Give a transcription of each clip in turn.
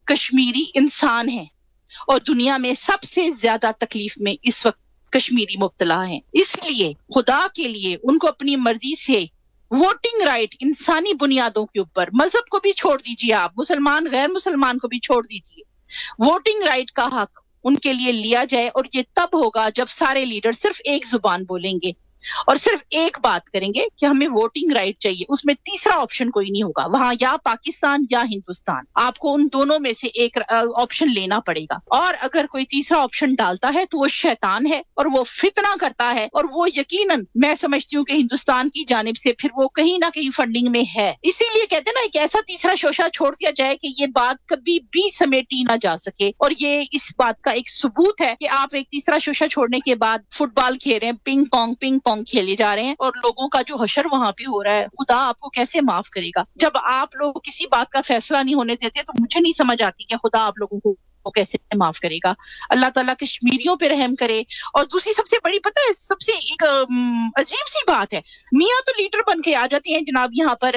کشمیری انسان ہیں اور دنیا میں سب سے زیادہ تکلیف میں اس وقت کشمیری مبتلا ہیں. اس لیے خدا کے لیے ان کو اپنی مرضی سے ووٹنگ رائٹ انسانی بنیادوں کے اوپر، مذہب کو بھی چھوڑ دیجیے، آپ مسلمان غیر مسلمان کو بھی چھوڑ دیجیے، ووٹنگ رائٹ کا حق ان کے لیے لیا جائے. اور یہ تب ہوگا جب سارے لیڈر صرف ایک زبان بولیں گے اور صرف ایک بات کریں گے کہ ہمیں ووٹنگ رائٹ چاہیے. اس میں تیسرا آپشن کوئی نہیں ہوگا، وہاں یا پاکستان یا ہندوستان، آپ کو ان دونوں میں سے ایک آپشن لینا پڑے گا. اور اگر کوئی تیسرا آپشن ڈالتا ہے تو وہ شیطان ہے اور وہ فتنہ کرتا ہے، اور وہ یقیناً میں سمجھتی ہوں کہ ہندوستان کی جانب سے پھر وہ کہیں نہ کہیں فنڈنگ میں ہے. اسی لیے کہتے ہیں نا، ایک ایسا تیسرا شوشہ چھوڑ دیا جائے کہ یہ بات کبھی بھی سمیٹی نہ جا سکے. اور یہ اس بات کا ایک ثبوت ہے کہ آپ ایک تیسرا شوشہ چھوڑنے کے بعد فٹ بال کھیل رہے ہیں، پنگ پونگ کھیلے جا رہے ہیں، اور لوگوں کا جو حشر وہاں پہ ہو رہا ہے، خدا آپ کو کیسے معاف کرے گا؟ جب آپ لوگ کسی بات کا فیصلہ نہیں ہونے دیتے تو مجھے نہیں سمجھ آتی کہ خدا آپ لوگوں کو کیسے معاف کرے گا. اللہ تعالیٰ کشمیریوں پہ رحم کرے. اور دوسری سب سے بڑی پتہ ہے، سب سے ایک عجیب سی بات ہے، میاں تو لیڈر بن کے آ جاتے ہیں جناب یہاں پر،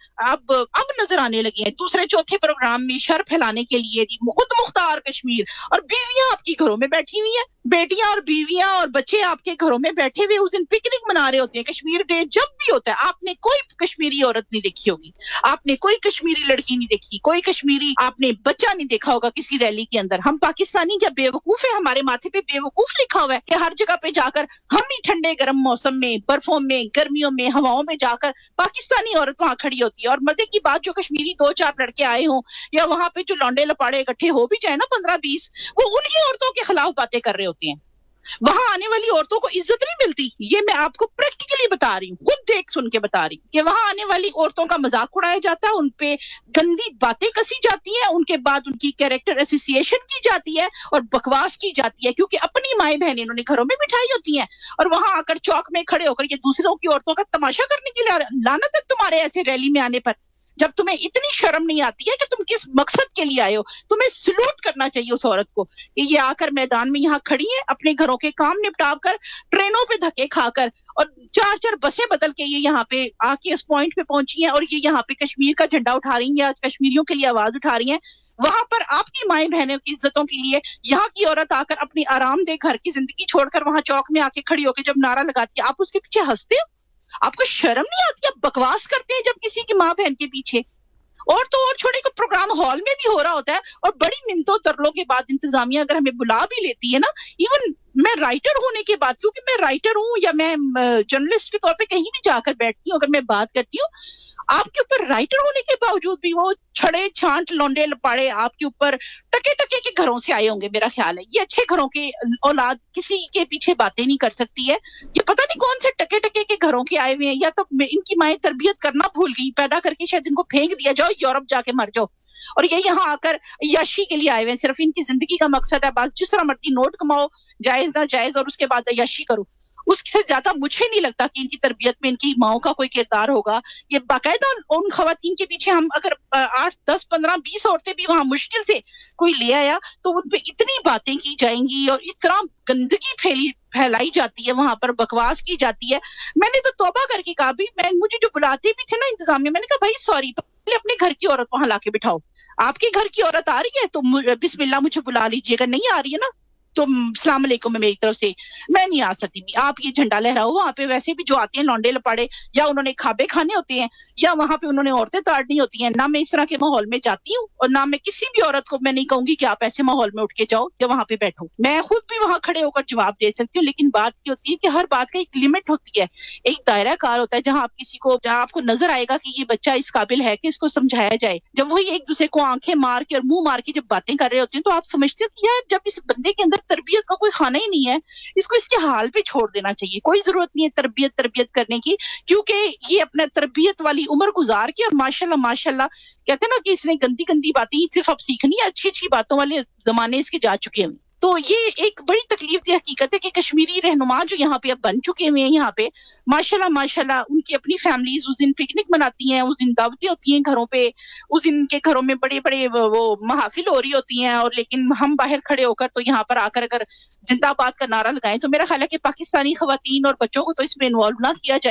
اب نظر آنے لگے ہیں دوسرے چوتھے پروگرام میں شر پھیلانے کے لیے، خود مختار کشمیر، اور بیویاں آپ کی گھروں میں بیٹھی ہوئی ہیں، بیٹیاں اور بیویاں اور بچے آپ کے گھروں میں بیٹھے ہوئے اس دن پکنک منا رہے ہوتے ہیں. کشمیر ڈے جب بھی ہوتا ہے، آپ نے کوئی کشمیری عورت نہیں دیکھی ہوگی، آپ نے کوئی کشمیری لڑکی نہیں دیکھی، کوئی کشمیری آپ نے بچہ نہیں دیکھا ہوگا کسی ریلی کے اندر. ہم پاکستانی کیا بے وقوف ہے؟ ہمارے ماتھے پہ بے وقوف لکھا ہوا ہے کہ ہر جگہ پہ جا کر ہم ہی ٹھنڈے گرم موسم میں، برفوں میں، گرمیوں میں، ہواؤں میں جا کر پاکستانی عورت وہاں کھڑی ہوتی ہے. اور مزے کی بات، جو کشمیری 2-4 لڑکے آئے ہوں یا وہاں پہ جو لونڈے لپاڑے اکٹھے ہو بھی جائے نا 15-20، وہ انہی عورتوں کے خلاف باتیں کر رہے ہوتے ہیں. وہاں آنے والی عورتوں کو عزت نہیں ملتی. یہ میں آپ کو پریکٹیکلی بتا رہی ہوں، خود دیکھ سن کے بتا رہی ہوں کہ وہاں آنے والی عورتوں کا مذاق اڑایا جاتا ہے، ان پہ گندی باتیں کسی جاتی ہیں، ان کے بعد ان کی کیریکٹر ایسوسیشن کی جاتی ہے اور بکواس کی جاتی ہے، کیونکہ اپنی مائیں بہنیں انہوں نے گھروں میں بٹھائی ہوتی ہیں، اور وہاں آ کر چوک میں کھڑے ہو کر یہ دوسروں کی عورتوں کا تماشا کرنے کے لیے. لعنت ہے تمہارے ایسے ریلی میں آنے پر، جب تمہیں اتنی شرم نہیں آتی ہے کہ تم کس مقصد کے لیے آئے ہو. تمہیں سلوٹ کرنا چاہیے اس عورت کو کہ یہ آ کر میدان میں یہاں کھڑی ہے، اپنے گھروں کے کام نپٹا کر، ٹرینوں پہ دھکے کھا کر، اور 4 بسیں بدل کے یہ یہاں پہ آ کے اس پوائنٹ پہ پہنچی ہیں، اور یہ یہاں پہ کشمیر کا جھنڈا اٹھا رہی ہیں یا کشمیریوں کے لیے آواز اٹھا رہی ہیں. وہاں پر آپ کی مائیں بہنوں کی عزتوں کے لیے یہاں کی عورت آ کر اپنی آرام دہ گھر کی زندگی چھوڑ کر وہاں چوک میں آ کے کھڑی ہو کے جب نعرہ لگاتی ہے، آپ اس کے پیچھے ہنستے ہو؟ آپ کو شرم نہیں آتی؟ آپ بکواس کرتے ہیں جب کسی کی ماں بہن کے پیچھے. اور تو اور چھوڑے کو پروگرام ہال میں بھی ہو رہا ہوتا ہے، اور بڑی منتوں ترلوں کے بعد انتظامیہ اگر ہمیں بلا بھی لیتی ہے نا، ایون میں رائٹر ہونے کے بعد، کیونکہ میں رائٹر ہوں یا میں جرنلسٹ کے طور پہ کہیں بھی جا کر بیٹھتی ہوں، اگر میں بات کرتی ہوں، آپ کے اوپر رائٹر ہونے کے باوجود بھی وہ چھڑے چھانٹ لونڈے لپاڑے آپ کے اوپر ٹکے ٹکے کے گھروں سے آئے ہوں گے. میرا خیال ہے یہ اچھے گھروں کے اولاد کسی کے پیچھے باتیں نہیں کر سکتی ہے. یہ پتہ نہیں کون سے ٹکے ٹکے کے گھروں کے آئے ہوئے ہیں، یا تو ان کی مائیں تربیت کرنا بھول گئی، پیدا کر کے شاید ان کو پھینک دیا، جاؤ یورپ جا کے مر جاؤ، اور یہ یہاں آ کر عیاشی کے لیے آئے ہوئے ہیں. صرف ان کی زندگی کا مقصد ہے بس جس طرح مرضی نوٹ کماؤ، جائز نہ جائز، اور اس کے بعد عیاشی کرو. اس سے زیادہ مجھے نہیں لگتا کہ ان کی تربیت میں ان کی ماؤں کا کوئی کردار ہوگا. یہ باقاعدہ ان خواتین کے پیچھے ہم اگر 8, 10, 15, 20 عورتیں بھی وہاں مشکل سے کوئی لے آیا تو ان پہ اتنی باتیں کی جائیں گی اور اس طرح گندگی پھیلائی جاتی ہے، وہاں پر بکواس کی جاتی ہے. میں نے تو توبہ کر کے کہا بھی، مجھے جو بلاتے بھی تھے نا انتظامیہ، میں نے کہا بھائی سوری، پہلے اپنے گھر کی عورت وہاں لا کے بٹھاؤ. آپ کے گھر کی عورت آ رہی ہے تو بسم اللہ مجھے بلا لیجیے گا، نہیں آ رہی ہے نا تو السلام علیکم میری طرف سے، میں نہیں آ سکتی. آپ یہ جھنڈا لہراؤ. وہاں پہ ویسے بھی جو آتے ہیں لونڈے لپاڑے، یا انہوں نے کھابے کھانے ہوتے ہیں، یا وہاں پہ انہوں نے عورتیں تاڑنی ہوتی ہیں. نہ میں اس طرح کے ماحول میں جاتی ہوں، اور نہ میں کسی بھی عورت کو میں نہیں کہوں گی کہ آپ ایسے ماحول میں اٹھ کے جاؤ یا وہاں پہ بیٹھو. میں خود بھی وہاں کھڑے ہو کر جواب دے سکتی ہوں، لیکن بات یہ ہوتی ہے کہ ہر بات کا ایک لمٹ ہوتی ہے، ایک دائرہ کار ہوتا ہے جہاں آپ کو نظر آئے گا کہ یہ بچہ اس قابل ہے کہ اس کو سمجھایا جائے. جب وہی ایک دوسرے کو آنکھیں مار کے اور منہ مار کے جب باتیں کر رہے ہوتے ہیں تو آپ سمجھتے ہیں کہ یار جب اس بندے کے اندر تربیت کا کوئی خانہ ہی نہیں ہے، اس کو اس کے حال پہ چھوڑ دینا چاہیے. کوئی ضرورت نہیں ہے تربیت کرنے کی، کیونکہ یہ اپنا تربیت والی عمر گزار کے، اور ماشاءاللہ کہتے ہیں نا کہ اس نے گندی باتیں ہی صرف اب سیکھنی ہے، اچھی باتوں والے زمانے اس کے جا چکے ہیں. تو یہ ایک بڑی تکلیف دہ حقیقت ہے کہ کشمیری رہنما جو یہاں پہ اب بن چکے ہوئے ہیں، یہاں پہ ماشاءاللہ ان کی اپنی فیملیز اس دن پکنک مناتی ہیں، اس دن دعوتیں ہوتی ہیں گھروں پہ، اس دن کے گھروں میں بڑے وہ محافل ہو رہی ہوتی ہیں، اور لیکن ہم باہر کھڑے ہو کر تو یہاں پر آ کر اگر زندہ باد کا نعرہ لگائیں تو میرا خیال ہے کہ پاکستانی خواتین اور بچوں کو تو اس میں انوالو نہ کیا جائے.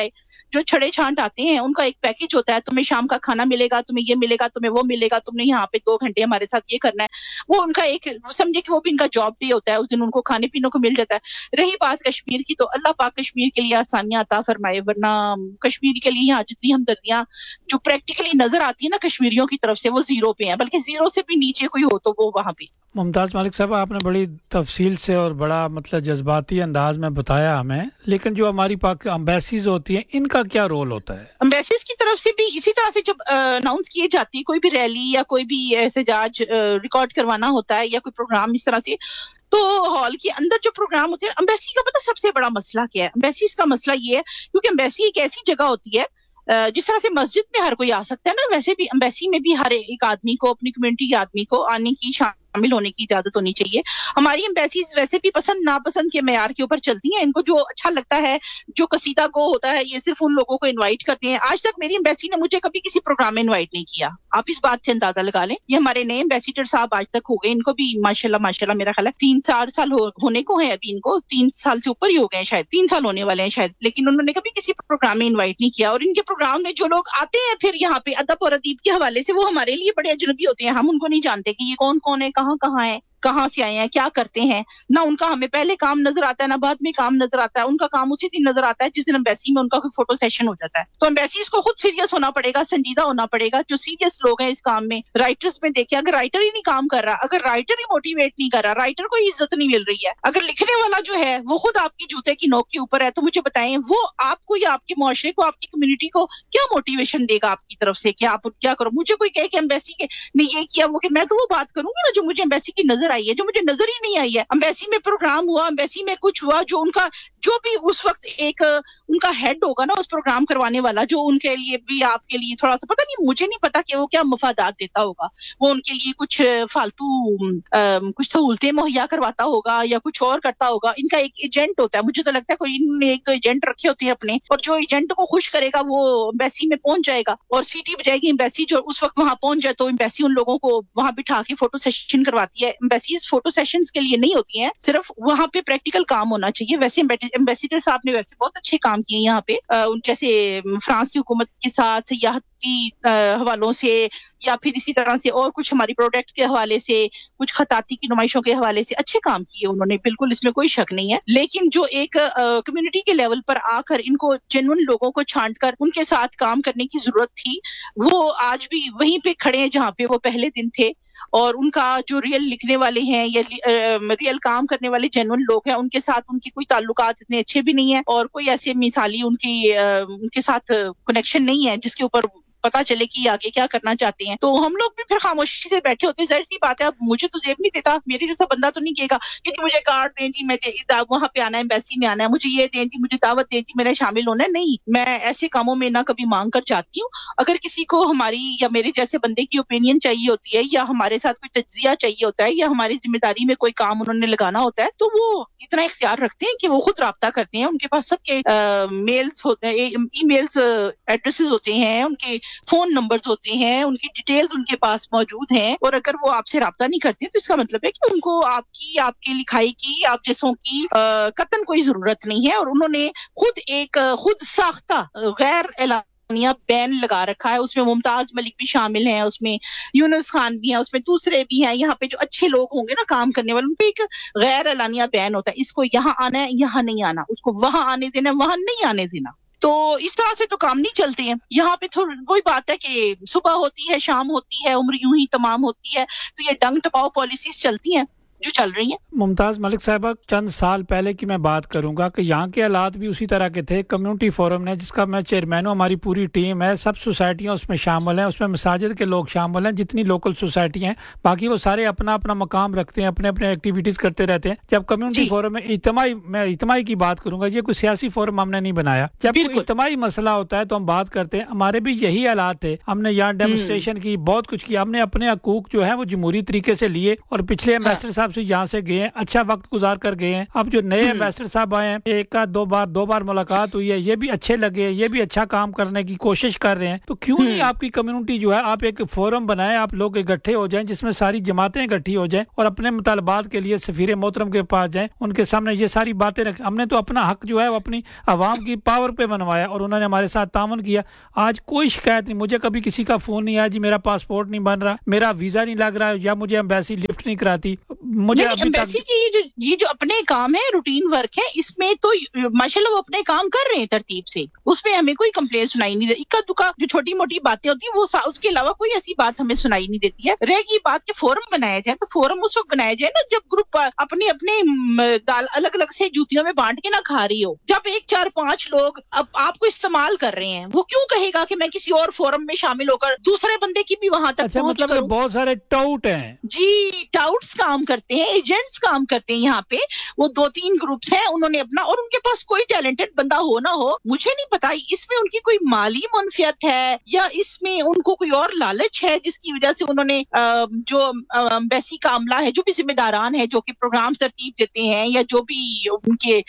जो छड़े छांट आते हैं उनका एक पैकेज होता है, तुम्हें शाम का खाना मिलेगा, तुम्हें ये मिलेगा, तुम्हें वो मिलेगा, तुमने यहाँ पे 2 घंटे हमारे साथ ये करना है। वो उनका एक समझे कि वो भी इनका जॉब डे होता है, उस दिन उनको खाने पीने को मिल जाता है। रही बात कश्मीर की, तो अल्लाह पाक कश्मीर के लिए आसानियां अता फरमाए, वरना कश्मीर के लिए यहाँ जितनी हमदर्दियां जो प्रैक्टिकली नजर आती है ना कश्मीरियों की तरफ से, वो जीरो पे हैं, बल्कि जीरो से भी नीचे कोई हो तो वो वहां पे। मुमताज मलिक साहब, आपने बड़ी तफसील से और बड़ा मतलब जज्बाती अंदाज में बताया हमें, लेकिन जो हमारी पाक एम्बेसीज होती हैं इनका क्या रोल होता है? एम्बेसीज की तरफ से भी इसी तरह से जब अनाउंस किए जाती है कोई भी रैली या कोई भी एहतजाज रिकॉर्ड करवाना होता है या कोई प्रोग्राम इस तरह से, तो हॉल के अंदर जो प्रोग्राम होते हैं, एम्बेसी का पता सबसे बड़ा मसला क्या है? एम्बेसीज का मसला ये है क्योंकि एम्बेसी एक ऐसी जगह होती है जिस तरह से मस्जिद में हर कोई आ सकता है ना, वैसे भी एम्बेसी में भी हर एक आदमी को, अपनी कम्युनिटी के आदमी को आने की, शामिल होने की इजाजत होनी चाहिए। हमारी एम्बेसीज वैसे भी पसंद नापसंद के मेयार के ऊपर चलती हैं, इनको जो अच्छा लगता है, जो कसीदा गो होता है, ये सिर्फ उन लोगों को इनवाइट करते हैं। आज तक मेरी एम्बेसी ने मुझे कभी किसी प्रोग्राम में इनवाइट नहीं किया, आप इस बात से अंदाजा लगा लें। ये हमारे नए एम्बेसिडर साहब आज तक हो गए, इनको भी माशाल्लाह मेरा ख्याल है 3-4 साल होने को है अभी, इनको 3 साल से ऊपर ही हो गए, शायद 3 साल होने वाले हैं शायद, लेकिन उन्होंने कभी किसी प्रोग्राम में इन्वाइट नहीं किया। और इनके प्रोग्राम में जो लोग आते हैं फिर यहाँ पे अदब और अदीब के हवाले से, वो हमारे लिए बड़े अजनबी होते हैं, हम उनको नहीं जानते कि ये कौन कौन है, कहाँ कहाँ है, कहाँ से आए हैं, क्या करते हैं ना। उनका हमें पहले काम नजर आता है ना बाद में काम नजर आता है, उनका काम उसी दिन नजर आता है जिस दिन एम्बेसी में उनका कोई फोटो सेशन हो जाता है। तो एम्बेसीज को खुद सीरियस होना पड़ेगा, संजीदा होना पड़ेगा। जो सीरियस लोग हैं इस काम में, राइटर्स में देखिए, अगर राइटर ही नहीं काम कर रहा, अगर राइटर ही मोटिवेट नहीं कर रहा, राइटर को इज्जत नहीं मिल रही है, अगर लिखने वाला जो है वो खुद आपकी जूते की नोक के ऊपर है, तो मुझे बताएं वो आपको या आपके मुआशरे को, आपकी कम्युनिटी को क्या मोटिवेशन देगा आपकी तरफ से कि आप क्या करो। मुझे कोई कहे कि एम्बेसी के ने ये किया वो, कि मैं तो वो बात करूंगी ना जो मुझे एम्बेसी की नजर आई है, जो मुझे नजर ही नहीं आई है। एम्बेसी में प्रोग्राम हुआ, एम्बेसी में कुछ हुआ, जो उनका जो भी उस वक्त एक उनका हेड होगा ना उस प्रोग्राम करवाने वाला, जो उनके लिए भी आपके लिए थोड़ा सा, पता नहीं, मुझे नहीं पता कि वो क्या मफादात देता होगा, वो उनके लिए कुछ फालतू कुछ सहूलतें मुहैया करवाता होगा या कुछ और करता होगा। इनका एक एजेंट होता है, मुझे तो लगता है कोई इन्होंने एक तो एजेंट रखे होते हैं अपने, और जो एजेंट को खुश करेगा वो एम्बेसी में पहुंच जाएगा और सीटी बजाएगी एम्बेसी, जो उस वक्त वहां पहुंच जाए तो एम्बेसी उन लोगों को वहां बिठा के फोटो सेशन करवाती है। एम्बेसीज फोटो सेशंस के लिए नहीं होती हैं, सिर्फ वहां पे प्रैक्टिकल काम होना चाहिए। वैसे एम्बेसिडर साहब ने वैसे बहुत अच्छे काम किए यहाँ पे, जैसे फ्रांस की हुकूमत के साथ सियाहत की हवालों से, या फिर इसी तरह से और कुछ हमारी प्रोडक्ट्स के हवाले से, कुछ खताती की नुमाइशों के हवाले से अच्छे काम किए उन्होंने, बिल्कुल इसमें कोई शक नहीं है। लेकिन जो एक कम्युनिटी के लेवल पर आकर इनको जेन्युइन लोगों को छांटकर उनके साथ काम करने की जरूरत थी, वो आज भी वहीं पे खड़े हैं जहाँ पे वो पहले दिन थे। और उनका जो रियल लिखने वाले हैं या रियल काम करने वाले जेन्युइन लोग हैं, उनके साथ उनकी कोई ताल्लुकात इतने अच्छे भी नहीं है और कोई ऐसे मिसाली उनके साथ कनेक्शन नहीं है जिसके ऊपर पता चले कि आगे क्या करना चाहते हैं। तो हम लोग भी फिर खामोशी से बैठे होते हैं। जाहिर सी बात है, अब मुझे तो जेब नहीं देता, मेरे जैसा बंदा तो नहीं कहेगा कि मुझे कार्ड दें जी, मैं वहां पे आना है, एम्बेसी में आना है, मुझे ये दें जी, मुझे दावत दें जी, मैंने शामिल होना है। नहीं, मैं ऐसे कामों में ना कभी मांग कर जाती हूँ। अगर किसी को हमारी या मेरे जैसे बंदे की ओपिनियन चाहिए होती है, या हमारे साथ कोई तज्जिया चाहिए होता है, या हमारी जिम्मेदारी में कोई काम उन्होंने लगाना होता है, तो वो इतना इख्तियार रखते हैं कि वो खुद राब्ता करते हैं। उनके पास सबके मेल्स होते हैं, ईमेल्स एड्रेसेस होते हैं, उनके फोन नंबर्स होते हैं, उनकी डिटेल्स उनके पास मौजूद हैं। और अगर वो आपसे राब्ता नहीं करते तो इसका मतलब है कि उनको आपके लिखाई की, आप जैसों की कतन कोई जरूरत नहीं है। और उन्होंने खुद साख्ता गैर एलानिया बैन लगा रखा है। उसमें मुमताज मलिक भी शामिल हैं, उसमें यूनुस खान भी हैं, उसमें दूसरे भी हैं। यहाँ पे जो अच्छे लोग होंगे ना काम करने वाले, उन पे एक गैर एलानिया बैन होता है, इसको यहाँ आना है, यहाँ नहीं आना, उसको वहां आने देना, वहां नहीं आने देना। तो इस तरह से तो काम नहीं चलते हैं। यहाँ पे थोड़ी वही बात है कि सुबह होती है, शाम होती है, उम्र यूं ही तमाम होती है। तो ये डंग टपाओ पॉलिसीज चलती हैं जो चल रही हैं। मुमताज मलिक साहिबा, चंद साल पहले की मैं बात करूंगा कि यहाँ के हालात भी उसी तरह के थे। कम्युनिटी फोरम ने, जिसका मैं चेयरमैन हूँ, हमारी पूरी टीम है, सब सोसाइटियाँ उसमें शामिल हैं, उसमें मसाजिद के लोग शामिल हैं, जितनी लोकल सोसाइटी हैं, बाकी वो सारे अपना अपना मकाम रखते हैं, अपने अपने एक्टिविटीज करते रहते हैं। जब कम्युनिटी फोरम में इज्तिमाई की बात करूंगा, ये कोई सियासी फोरम हमने नहीं बनाया। जब कोई इज्तिमाई मसला होता है तो हम बात करते हैं। हमारे भी यही हालात थे, हमने यहाँ डेमोन्स्ट्रेशन की, बहुत कुछ किया, हमने अपने हकूक जो है वो जमहूरी तरीके से लिए। और पिछले एम्बेसडर साहब صاحب سے یہاں سے گئے ہیں, اچھا وقت گزار کر گئے ہیں. اب جو نئے ایمبیسڈر صاحب آئے ہیں, ایک کا دو بار ملاقات ہوئی ہے, یہ بھی اچھے لگے, یہ بھی اچھا کام کرنے کی کوشش کر رہے ہیں. تو کیوں نہیں آپ کی کمیونٹی جو ہے, آپ ایک فورم بنائیں, آپ لوگ اکٹھے ہو جائیں جس میں ساری جماعتیں اکٹھی ہو جائیں اور اپنے مطالبات کے لیے سفیر محترم کے پاس جائیں, ان کے سامنے یہ ساری باتیں رکھیں. ہم نے تو اپنا حق جو ہے وہ اپنی عوام کی پاور پہ بنوایا اور انہوں نے ہمارے ساتھ تعاون کیا. آج کوئی شکایت نہیں, مجھے کبھی کسی کا فون نہیں آیا جی میرا پاسپورٹ نہیں بن رہا, میرا ویزا نہیں لگ رہا, یا مجھے ایمبیسی لفٹ نہیں کراتی. مجھے ایمبیسی کی یہ جو اپنے کام ہے, روٹین ورک ہے, اس میں تو ماشاءاللہ وہ اپنے کام کر رہے ہیں ترتیب سے, اس میں ہمیں کوئی کمپلین سنائی نہیں دیتی. اکا دکا جو چھوٹی موٹی باتیں ہوتی ہیں وہ اس کے علاوہ کوئی ایسی بات ہمیں سنائی نہیں دیتی ہے. رہ گئی بات کہ فورم بنایا جائے, تو فورم اس وقت بنایا جائے نا جب گروپ اپنے اپنے دال الگ الگ سے جوتیوں میں بانٹ کے نہ کھا رہی ہو. جب 1-4-5 لوگ اب آپ کو استعمال کر رہے ہیں, وہ کیوں کہے گا کہ میں کسی اور فورم میں شامل ہو کر دوسرے بندے کی بھی وہاں تک پہنچ مطلب بہت سارے ٹاؤٹ ہیں جی, ٹاؤٹس کام کرتے ہیں, ایجنٹس کام کرتے ہیں یہاں پہ. وہ 2-3 گروپس ہیں, انہوں نے اپنا, اور ان کے پاس کوئی ٹیلنٹڈ بندہ ہو نہ ہو, مجھے نہیں پتا اس میں ان کی کوئی مالی منفیت ہے یا اس میں ان کو کوئی اور لالچ ہے جس کی وجہ سے انہوں نے جو ایمبیسی کا عملہ ہے, جو بھی ذمہ داران ہے جو کہ پروگرام ترتیب دیتے ہیں یا جو بھی ان کے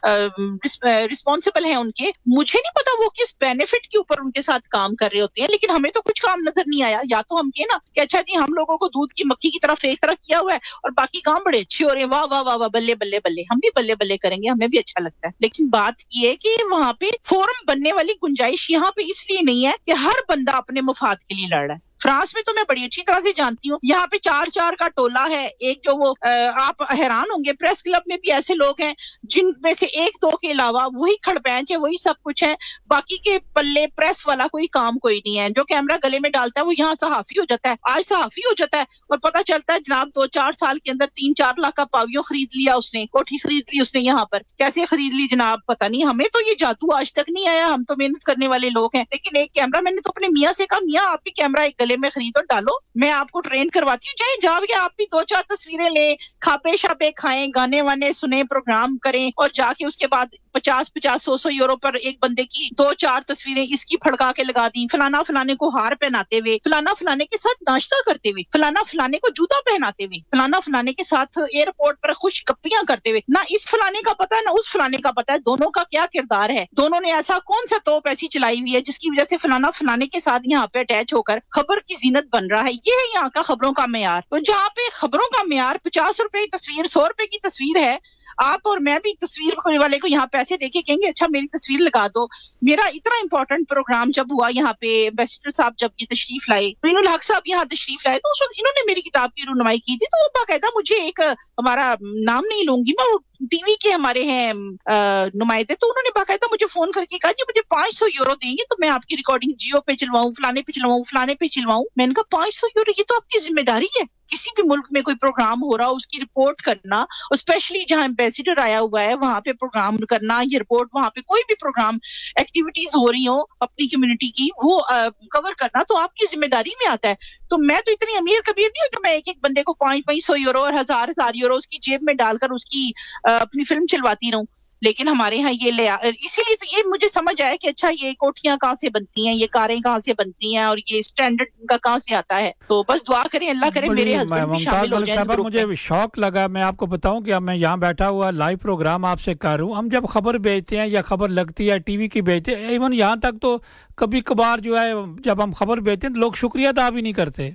رسپانسبل ہیں ان کے, مجھے نہیں پتا وہ کس بینیفٹ کے اوپر ان کے ساتھ کام کر رہے ہوتے ہیں. لیکن ہمیں تو کچھ کام نظر نہیں آیا. یا تو ہم کہیں نا کہ اچھا جی ہم لوگوں کو دودھ کی مکھی کی طرف ایک طرف کیا ہوا ہے اور باقی کام بڑے اچھے ہو رہے ہیں, واہ واہ واہ واہ بلے بلے بلے, ہم بھی بلے بلے کریں گے, ہمیں بھی اچھا لگتا ہے. لیکن بات یہ ہے کہ وہاں پہ فورم بننے والی گنجائش یہاں پہ اس لیے نہیں ہے کہ ہر بندہ اپنے مفاد کے لیے لڑ رہا ہے. فرانس میں تو میں بڑی اچھی طرح سے جانتی ہوں, یہاں پہ 4 کا ٹولہ ہے. ایک جو وہ آپ حیران ہوں گے, پریس کلب میں بھی ایسے لوگ ہیں جن میں سے 1-2 کے علاوہ وہی کھڑ پینچ ہے, وہی سب کچھ ہے, باقی کے پلے پریس والا کوئی کام کوئی نہیں ہے. جو کیمرہ گلے میں ڈالتا ہے وہ یہاں صحافی ہو جاتا ہے, آج صحافی ہو جاتا ہے, اور پتہ چلتا ہے جناب 2-4 سال کے اندر 3-4 لاکھ کا پاویوں خرید لیا اس نے, کوٹھی خرید لی اس نے. یہاں پر کیسے خرید لی جناب پتہ نہیں, ہمیں تو یہ جادو آج تک نہیں آیا, ہم تو محنت کرنے والے لوگ ہیں. لیکن ایک کیمرہ میں نے تو اپنے میاں سے کہا, میاں آپ بھی کیمرہ ایک گلے میں خرید اور ڈالو, میں آپ کو ٹرین کرواتی ہوں, جائیں جاؤ گے آپ بھی 2-4 تصویریں لیں, کھاپے شاپے کھائیں, گانے وانے سنیں, پروگرام کریں, اور جا کے اس کے بعد 50-100 یورو پر ایک بندے کی 2-4 تصویریں اس کی پھڑکا کے لگا دی, فلانا فلانے کو ہار پہناتے ہوئے, فلانا فلانے کے ساتھ ناشتہ کرتے ہوئے, فلانا فلانے کو جوتا پہناتے ہوئے, فلانا فلانے کے ساتھ ایئرپورٹ پر خوش گپیاں کرتے ہوئے. نہ اس فلانے کا پتہ ہے نہ اس فلانے کا پتہ ہے دونوں کا کیا کردار ہے, دونوں نے ایسا کون سا توپ ایسی چلائی ہوئی ہے جس کی وجہ سے فلانا فلانے کے ساتھ یہاں پہ اٹیچ ہو کر خبر کی زینت بن رہا ہے. یہ ہے یہاں کا خبروں کا معیار. تو جہاں پہ خبروں کا معیار 50 روپے کی تصویر, 100 روپے کی تصویر ہے, آپ اور میں بھی تصویر والے کو یہاں پیسے دے کے کہیں گے اچھا میری تصویر لگا دو. میرا اتنا امپورٹنٹ پروگرام جب ہوا یہاں پہ, ایمبیسڈر صاحب جب یہ تشریف لائے, معین الحق صاحب یہاں تشریف لائے, تو اس وقت انہوں نے میری کتاب کی رونمائی کی تھی. تو وہ باقاعدہ مجھے ایک, ہمارا نام نہیں لوں گی میں, ٹی وی کے ہمارے ہیں نمائندے, تو انہوں نے باقاعدہ مجھے فون کر کے کہا جی مجھے 500 یورو دیں گے تو میں آپ کی ریکارڈنگ جیو پہ چلواؤں, فلانے پہ چلواؤں, فلانے پہ چلواؤں. میں نے کہا 500 یورو یہ تو آپ کی ذمہ داری ہے. کسی بھی ملک میں کوئی پروگرام ہو رہا اس کی رپورٹ کرنا, اسپیشلی جہاں ایمبیسیڈر آیا ہوا ہے وہاں پہ پروگرام کرنا, یہ رپورٹ وہاں پہ کوئی بھی پروگرام ایکٹیویٹیز ہو رہی ہوں اپنی کمیونٹی کی وہ کور کرنا تو آپ کی ذمہ داری میں آتا ہے. تو میں تو اتنی امیر کبیر نہیں ہوں کہ میں ایک بندے کو 500 یورو اور 1000 یورو اس کی جیب میں ڈال کر اس کی اپنی فلم چلواتی رہوں. لیکن ہمارے ہاں یہ اسی لیے تو یہ مجھے سمجھ آیا کہ اچھا یہ کوٹھیاں کہاں سے بنتی ہیں, یہ کاریں کہاں سے بنتی ہیں, اور یہ سٹینڈرڈ کا کہاں سے آتا ہے. تو بس دعا کریں اللہ کرے میرے ہسبینڈ بھی شامل ہو جائیں اس گروپ میں. مجھے شوق لگا, میں آپ کو بتاؤں کہ اب میں یہاں بیٹھا ہوا لائیو پروگرام آپ سے کر رہا ہوں. ہم جب خبر بھیجتے ہیں یا خبر لگتی ہے ٹی وی کی بھیجتے ہیں, ایون یہاں تک تو کبھی کبھار جو ہے جب ہم خبر بھیجتے ہیں لوگ شکریہ ادا بھی نہیں کرتے.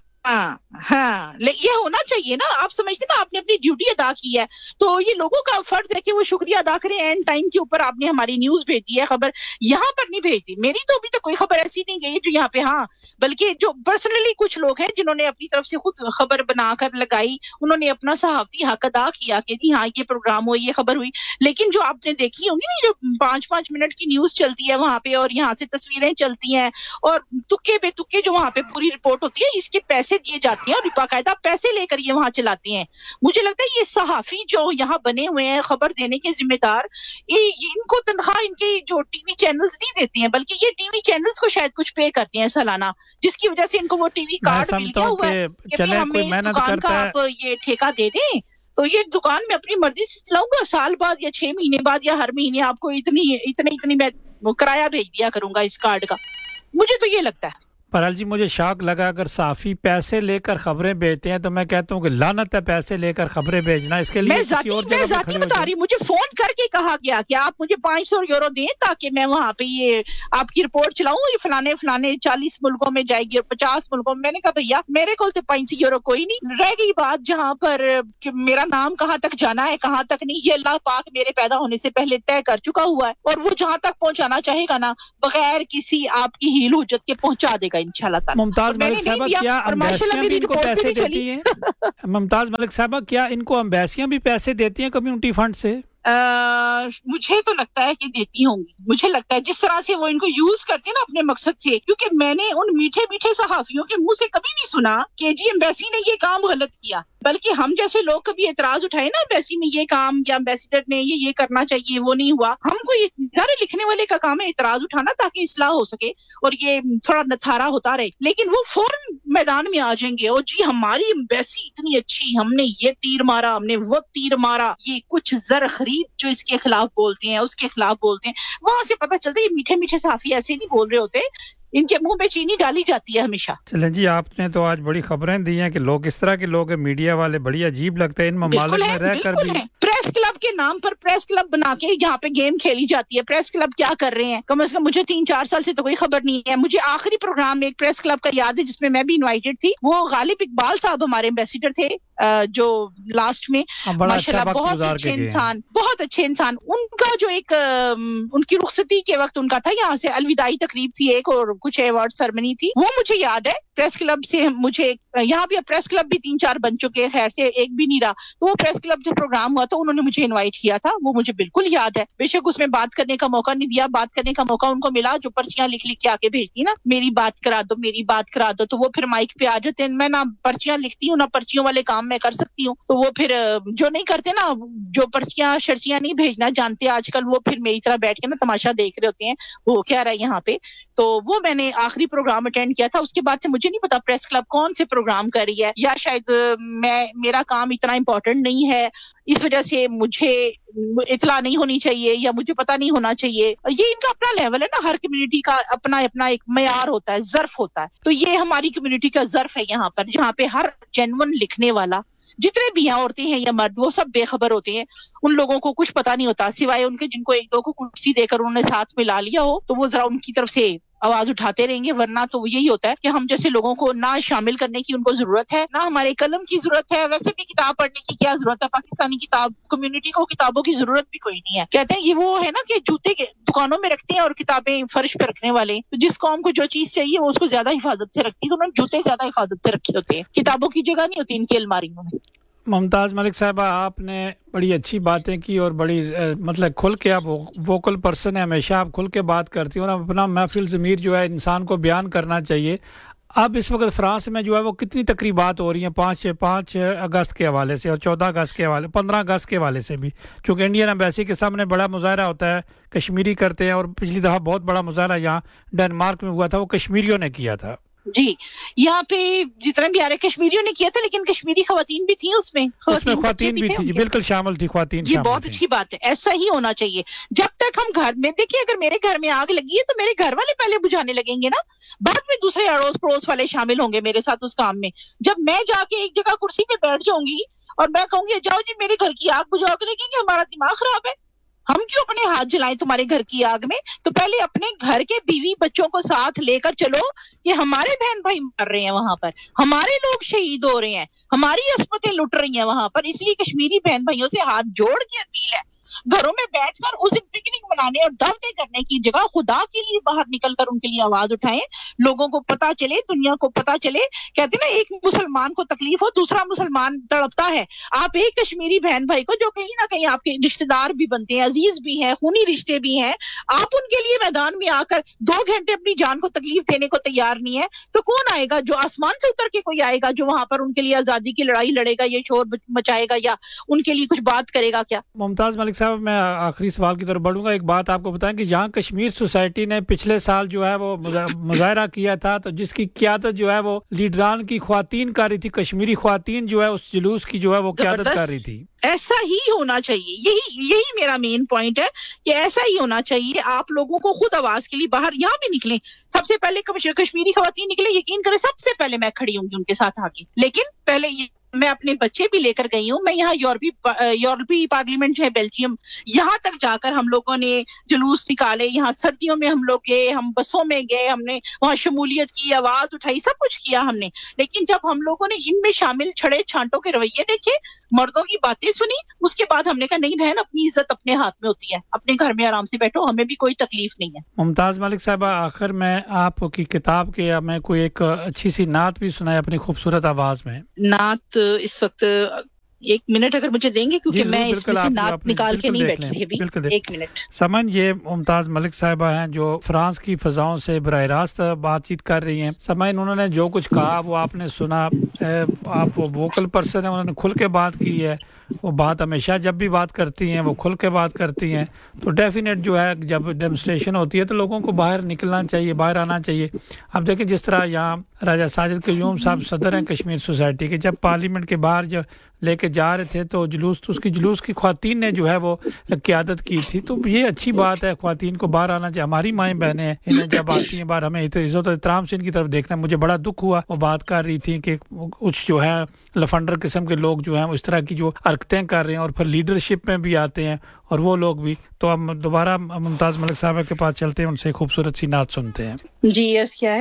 ہاں یہ ہونا چاہیے نا, آپ سمجھتے نا آپ نے اپنی ڈیوٹی ادا کی ہے تو یہ لوگوں کا فرض ہے کہ وہ شکریہ ادا کریں. اینڈ ٹائم کے اوپر آپ نے ہماری نیوز بھیجی ہے, خبر یہاں پر نہیں بھیجی. میری تو ابھی تک کوئی خبر ایسی نہیں گئی جو یہاں پہ, ہاں بلکہ جو پرسنلی کچھ لوگ ہیں جنہوں نے اپنی طرف سے خود خبر بنا کر لگائی, انہوں نے اپنا صحافتی حق ادا کیا کہ جی ہاں یہ پروگرام ہوئی, یہ خبر ہوئی. لیکن جو آپ نے دیکھی ہوں گی نا جو 5-5 منٹ کی نیوز چلتی ہے وہاں پہ, اور یہاں سے تصویریں چلتی ہیں, اور تکے بے تکے جو وہاں پہ پوری رپورٹ ہوتی ہے, اس کے پیسے دیے جاتے ہیں اور باقاعدہ پیسے لے کر یہ وہاں چلاتے ہیں. مجھے لگتا ہے یہ صحافی جو یہاں بنے ہوئے ہیں خبر دینے کے ذمہ دار, ان کو تنخواہ ان کے جو ٹی وی چینلز نہیں دیتے ہیں, بلکہ یہ ٹی وی چینلز کو شاید کچھ پے کرتے ہیں سالانہ, جس کی وجہ سے ان کو وہ ٹی وی کارڈ مل گیا ہوا ہے کہ ہمیں اس دکان کا آپ یہ ٹھیکہ دے دیں تو یہ دکان میں اپنی مرضی سے چلاؤں گا, سال بعد یا 6 مہینے بعد یا ہر مہینے آپ کو اتنی میں کرایہ بھیج دیا کروں گا اس کارڈ کا. مجھے تو یہ لگتا ہے. परल जी मुझे शौक लगा अगर साफी पैसे लेकर खबरें भेजते हैं तो मैं कहता हूँ कि लानत है पैसे लेकर खबरें भेजना इसके लिए किसी और जगह पे खड़े हो बता रही मुझे फोन करके कहा गया कि आप मुझे 500 यूरो दें ताकि मैं वहां पे ये आपकी रिपोर्ट चलाऊं ये फलाने फलाने 40 मुल्कों में जाएगी और 50 मुल्कों में मैंने कहा भैया मेरे को तो 500 यूरो कोई नहीं रह गई बात जहां पर कि मेरा नाम कहां तक जाना है कहां तक नहीं ये अल्लाह पाक मेरे पैदा होने से पहले तय कर चुका हुआ है और वो जहां तक पहुंचाना चाहेगा ना बगैर किसी आपकी हील हुज्जत के पहुंचा देगा इंशाल्लाह ताला। मुमताज मलिक साहबा क्या एम्बेसियां भी इनको पैसे देती हैं मुमताज मलिक साहबा क्या इनको एम्बेसियां भी पैसे देती हैं कम्युनिटी फंड से मुझे तो लगता है कि देती होंगी मुझे लगता है जिस तरह से वो इनको यूज करते हैं ना अपने मकसद से क्योंकि मैंने उन मीठे मीठे सहाफियों के मुंह से कभी नहीं सुना कि जी एम्बेसी ने ये काम गलत किया बल्कि हम जैसे लोग कभी एतराज उठाए ना एम्बेसी में ये काम या एम्बेसडर ने ये करना चाहिए वो नहीं हुआ हमको ये सारे लिखने वाले का काम है एतराज उठाना ताकि इस्लाह हो सके और ये थोड़ा नथारा होता रहे लेकिन वो फौरन मैदान में आ जाएंगे और जी हमारी एम्बेसी इतनी अच्छी हमने ये तीर मारा हमने वो तीर मारा ये कुछ जर खरीद जो इसके खिलाफ बोलते हैं उसके खिलाफ बोलते हैं वहां से पता चलता है ये मीठे मीठे सहाफी ऐसे नहीं बोल रहे होते इनके मुंह में चीनी डाली जाती है हमेशा। चलें जी आपने तो आज बड़ी खबरें दी हैं कि लोग इस तरह के लोग मीडिया वाले बड़ी अजीब लगते हैं इन ममालिक में रहकर भी प्रेस क्लब के नाम पर प्रेस क्लब बना के यहाँ पे गेम खेली जाती है प्रेस क्लब क्या कर रहे हैं कम से कम मुझे 3-4 साल से तो कोई खबर नहीं है मुझे आखिरी प्रोग्राम में एक प्रेस क्लब का याद है जिसमें मैं भी इनवाइटेड थी वो गालिब इकबाल साहब हमारे एम्बेसडर थे जो लास्ट में माशाल्लाह बहुत अच्छे इंसान उनका जो एक उनकी रुखसती के वक्त उनका था यहाँ से अलविदाई तकरीब थी एक और कुछ अवार्ड सेरेमनी थी वो मुझे याद है प्रेस क्लब से मुझे यहाँ भी प्रेस क्लब भी 3-4 बन चुके हैं खैर से एक भी नहीं रहा तो वो प्रेस क्लब जो प्रोग्राम हुआ था उन्होंने मुझे इनवाइट किया था वो मुझे बिल्कुल याद है बेशक उसमें बात करने का मौका नहीं दिया बात करने का मौका उनको मिला जो पर्चियां लिख लिख के आके भेजती ना मेरी बात करा दो तो वो फिर माइक पे आ जाते हैं मैं ना पर्चियां लिखती हूँ ना पर्चियों वाले काम मैं कर सकती हूँ तो वो फिर जो नहीं करते ना जो पर्चियां शर्चियां नहीं भेजना जानते आजकल वो फिर मेरी तरह बैठ के ना तमाशा देख रहे होते हैं वो क्या रहा है यहाँ पे तो वो मैंने आखिरी प्रोग्राम अटेंड किया था उसके बाद से मुझे नहीं पता प्रेस क्लब कौन से प्रोग्राम कर रही है या शायद मेरा काम इतना इम्पोर्टेंट नहीं है इस वजह से मुझे इतला नहीं होनी चाहिए या मुझे पता नहीं होना चाहिए ये इनका अपना लेवल है ना हर कम्युनिटी का अपना अपना एक मयार होता है ज़र्फ होता है तो ये हमारी कम्युनिटी का ज़र्फ है यहाँ पर जहाँ पे हर जेन्युइन लिखने वाला जितने भी यहाँ औरतें हैं या मर्द वो सब बेखबर होते हैं उन लोगों को कुछ पता नहीं होता सिवाय उनके जिनको एक दो को कुर्सी देकर उन्होंने साथ में ला लिया हो तो वो जरा उनकी तरफ से आवाज उठाते रहेंगे वरना तो यही होता है कि हम जैसे लोगों को ना शामिल करने की उनको जरूरत है ना हमारे कलम की जरूरत है वैसे भी किताब पढ़ने की क्या जरूरत है पाकिस्तानी किताब कम्युनिटी को किताबों की जरूरत भी कोई नहीं है कहते हैं ये वो है ना कि जूते के दुकानों में रखते हैं और किताबें फर्श पे रखने वाले तो जिस कौम को जो चीज चाहिए वो उसको ज्यादा हिफाजत से रखती है तो उन्होंने जूते ज्यादा हिफाजत से रखे होते हैं किताबों की जगह नहीं होती इनकी अलमारियों में। मुमताज मलिक साहबा आपने बड़ी अच्छी बातें की और बड़ी मतलब खुल के आप वोकल पर्सन है हमेशा आप खुल के बात करती हो और अपना महफिल ज़मीर जो है इंसान को बयान करना चाहिए। अब इस वक्त फ्रांस में जो है वो कितनी तकरीबात हो रही हैं 5 अगस्त के हवाले से और 14 अगस्त के हवाले 15 अगस्त के हवाले से भी चूँकि इंडियन एम्बेसी के सामने बड़ा मुजाहरा होता है कश्मीरी करते हैं और पिछली दफ़ा बहुत बड़ा मुजाहरा यहाँ डेनमार्क में हुआ था वो कश्मीरियों ने किया था जी यहाँ पे जितने भी आ रहे कश्मीरियों ने किया था लेकिन कश्मीरी खवातीन भी थी उसमें खवातीन भी थी जी बिल्कुल शामिल थी खवातीन ये बहुत अच्छी बात है ऐसा ही होना चाहिए जब तक हम घर में देखिए अगर मेरे घर में आग लगी है तो मेरे घर वाले पहले बुझाने लगेंगे ना बाद में दूसरे अड़ोस पड़ोस वाले शामिल होंगे मेरे साथ उस काम में जब मैं जाके एक जगह कुर्सी पे बैठ जाऊंगी और मैं कहूंगी जाओ जी मेरे घर की आग बुझाओ के लेकिन हमारा दिमाग खराब है हम क्यों अपने हाथ जलाएं तुम्हारे घर की आग में तो पहले अपने घर के बीवी बच्चों को साथ लेकर चलो कि हमारे बहन भाई मर रहे हैं वहां पर हमारे लोग शहीद हो रहे हैं हमारी अस्पतालें लुट रही हैं वहां पर इसलिए कश्मीरी बहन भाइयों से हाथ जोड़ के अपील है घरों में बैठकर उस दिन पिकनिक मनाने और दावतें करने की जगह खुदा के लिए बाहर निकलकर उनके लिए आवाज उठाएं लोगों को पता चले दुनिया को पता चले कहते ना एक मुसलमान को तकलीफ हो दूसरा मुसलमान तड़पता है आप एक कश्मीरी बहन भाई को जो कहीं ना कहीं आपके रिश्तेदार भी बनते हैं अजीज भी हैं खूनी रिश्ते भी हैं आप उनके लिए मैदान में आकर 2 घंटे अपनी जान को तकलीफ देने को तैयार नहीं है तो कौन आएगा जो आसमान से उतर के कोई आएगा जो वहां पर उनके लिए आजादी की लड़ाई लड़ेगा ये शोर मचाएगा या उनके लिए कुछ बात करेगा क्या। मुमताज मलिक صاحب میں آخری سوال کی طرف بڑھوں گا. ایک بات آپ کو بتائیں کہ یہاں کشمیر سوسائٹی نے پچھلے سال جو ہے وہ مظاہرہ کیا تھا تو جس کی قیادت جو ہے وہ لیڈران کی خواتین کر رہی تھی, کشمیری خواتین جو ہے اس جلوس کی جو ہے وہ قیادت کر رہی تھی. ایسا ہی ہونا چاہیے, یہی میرا مین پوائنٹ ہے کہ ایسا ہی ہونا چاہیے. آپ لوگوں کو خود آواز کے لیے باہر یہاں بھی نکلیں, سب سے پہلے کشمیری خواتین نکلے, یقین کریں سب سے پہلے میں کھڑی ہوں گی ان کے ساتھ آگے. لیکن پہلے میں اپنے بچے بھی لے کر گئی ہوں. میں یہاں یورپی پارلیمنٹ جو ہے بیلجیم, یہاں تک جا کر ہم لوگوں نے جلوس نکالے. یہاں سردیوں میں ہم لوگ گئے, ہم بسوں میں گئے, ہم نے وہاں شمولیت کی, آواز اٹھائی, سب کچھ کیا ہم نے. لیکن جب ہم لوگوں نے ان میں شامل چھڑے چھانٹوں کے رویے دیکھے, مردوں کی باتیں سنی, اس کے بعد ہم نے کہا نہیں بہن, اپنی عزت اپنے ہاتھ میں ہوتی ہے, اپنے گھر میں آرام سے بیٹھو, ہمیں بھی کوئی تکلیف نہیں ہے. ممتاز ملک صاحبہ, آخر میں آپ کی کتاب کے یا میں کوئی ایک اچھی سی نعت بھی سنائے اپنی خوبصورت آواز میں. نعت اس وقت 1 منٹ اگر مجھے دیں گے, کیونکہ میں اس میں سے نعت نکال کے نہیں بیٹھی تھی ابھی. 1 منٹ. سمن, یہ ممتاز ملک صاحبہ ہیں جو فرانس کی فضاؤں سے براہ راست بات چیت کر رہی ہیں. سمن, انہوں نے جو کچھ کہا وہ آپ نے سنا, آپ وہ ووکل پرسن ہیں, انہوں نے کھل کے بات کی ہے. وہ بات ہمیشہ جب بھی بات کرتی ہیں وہ کھل کے بات کرتی ہیں. تو ڈیفینیٹ جو ہے جب ڈیمونسٹریشن ہوتی ہے تو لوگوں کو باہر نکلنا چاہیے, باہر آنا چاہیے. اب دیکھیں جس طرح یہاں راجہ ساجد قیوم صاحب صدر ہیں کشمیر سوسائٹی کے, جب پارلیمنٹ کے باہر جو لے کے جا رہے تھے تو اس کی جلوس کی خواتین نے جو ہے وہ قیادت کی تھی. تو یہ اچھی بات ہے, خواتین کو باہر آنا چاہیے. ہماری مائیں بہنیں ہیں, انہیں جب آتی ہیں باہر ہمیں عزت و احترام سے ان کی طرف دیکھنا ہے. مجھے بڑا دکھ ہوا, وہ بات کر رہی تھی کہ کچھ جو ہے لفنڈر قسم کے لوگ جو ہیں اس طرح کی جو حرکتیں کر رہے ہیں اور پھر لیڈرشپ میں بھی آتے ہیں اور وہ لوگ بھی. تو ہم دوبارہ ممتاز ملک صاحبہ کے پاس چلتے ہیں, ان سے خوبصورت سی نعت سنتے ہیں. جی یس, کیا ہے